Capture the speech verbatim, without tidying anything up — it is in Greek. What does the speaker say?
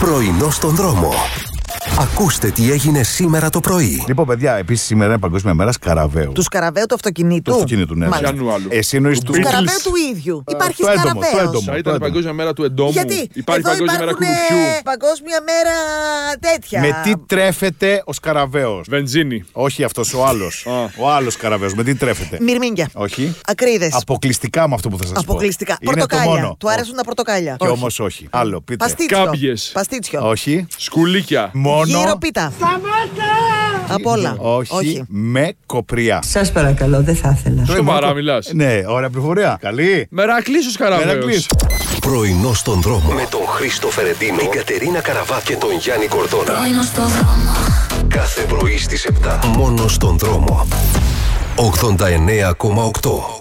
Πρωινό στον δρόμο. Ακούστε τι έγινε σήμερα το πρωί. Λοιπόν, παιδιά, επίσης σήμερα είναι Παγκόσμια Μέρα Σκαραβαίου. Του Σκαραβαίου του αυτοκινήτου. Του αυτοκινήτου, ναι. Εσύ εννοείς του Σκαραβαίου του ίδιου. Υπάρχει Σκαραβαίος. Θα ήταν η Παγκόσμια Μέρα του εντόμου. Γιατί Υπάρχει εδώ Παγκόσμια Μέρα υπάρχουν κουνουπιού. Παγκόσμια Μέρα τέτοια. Με τι τρέφεται ο Σκαραβαίος? Βενζίνη. Όχι αυτός ο άλλος. Ο άλλος Σκαραβαίος. Με τι τρέφεται? Μυρμήγκια. Όχι. Ακρίδες. Αποκλειστικά με αυτό που θα σας πω. Αποκλειστικά. Είναι το Πορτοκάλια. μόνο. Του άρεσουν τα πορτοκάλια. Και όμως όχι. Άλλο, πείτε. Παστίτσιο. Κάμπιες. Παστίτσιο. Όχι. Σκουλίκια. Μόνο. Γύρο πίτα. Απ' όλα. Όχι. Όχι. Με κοπριά. Σας παρακαλώ, δεν θα ήθελα. Σοβαρά μιλάς? Ναι, ωραία πληροφορία. Καλή. Μερακλής ο Σκαραβαίος. Μερακλής. Πρωινό στον δρόμο. Με τον Χρήστο Φερεντίνο, την Κατερίνα Καραβά και τον Γιάννη Κορδόνα. Πρωινό στον δρόμο. Κάθε πρωί στις επτά. Μόνο στον δρόμο. ογδόντα εννέα κόμμα οκτώ.